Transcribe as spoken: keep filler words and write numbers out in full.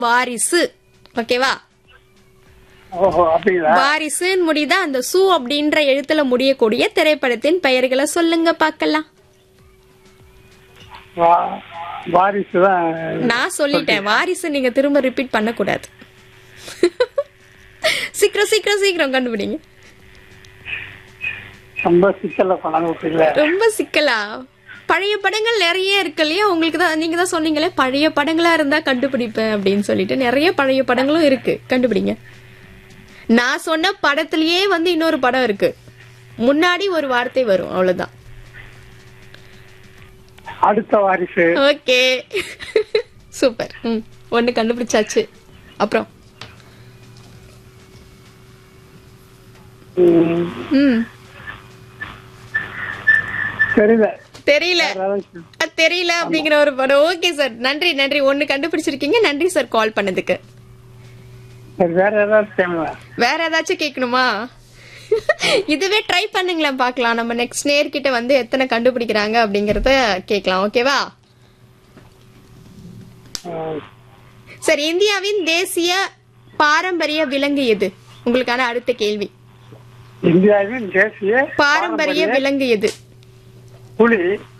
வாரிசு. ஓகேவா? ஓஹோ அப்படிங்களா? வாரிசுன்னு முடியுதா? அந்த சு அப்படின்ற எழுத்துல முடியக்கூடிய திரைப்படத்தின் பெயர்களை சொல்லுங்க பாக்கலாம். வா- வாரிசு தான். நான் சொல்லிட்டேன், வாரிசு நீங்க திரும்ப ரிப்பீட் பண்ண கூடாது. சீக்கிரம் சீக்கிரம் சீக்கிரம் கண்டுபிடிங்க. ரொம்ப சிக்கல்ல பண்ணாங்க விட்டீங்களே. ரொம்ப சிக்கலா? பழைய படங்கள் நிறைய இருக்கு இல்லையா? உங்களுக்கு தான், நீங்க தான் சொன்னீங்களே பழைய படங்களா இருந்தா கண்டுபிடிப்பேன் அப்படின்னு சொல்லிட்டு. நிறைய பழைய படங்களும் இருக்கு, கண்டுபிடிங்க. நான் சொன்ன படத்திலேயே வந்து இன்னொரு படம் இருக்கு, முன்னாடி ஒரு வார்த்தை வரும், அவ்வளவுதான். அடுத்த வாரிசு. Okay, super. ம், ஒன்னு கண்டுபிடிச்சாச்சு. அப்புறம் ம், ம் தெரியல. தெரியல. வேற ஏதாச்சும்? அஹ், தெரியல அப்படிங்கிற ஒரு படம். ஓகே சார், நன்றி நன்றி. ஒன்னு கண்டுபிடிச்சிருக்கீங்க, நன்றி சார் கால் பண்ணதுக்கு. சரி, வேற ஏதாவது தேவையா? வேற ஏதாச்சும் கேட்கணுமா? இதுவே ட்ரை பண்ணுங்களேன், பார்க்கலாம். நம்ம நெக்ஸ்ட் நேர்கிட்ட வந்து எத்தனை கண்டுபிடிக்கிறாங்க அப்படிங்கறத கேட்கலாம். ஓகேவா? ம், சரி, இந்தியாவின் தேசிய பாரம்பரிய விலங்கு எது? உங்களுக்கான அடுத்த கேள்வி. இந்தியாவின் தேசிய பாரம்பரிய விலங்கு எது? புலி.